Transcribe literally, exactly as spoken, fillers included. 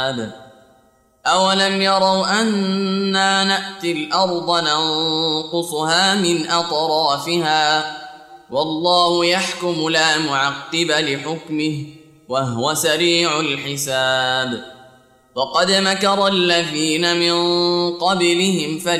أولم يروا أنا نأتي الأرض ننقصها من أطرافها والله يحكم لا معقب لحكمه وهو سريع الحساب. وقد مكر الذين من قبلهم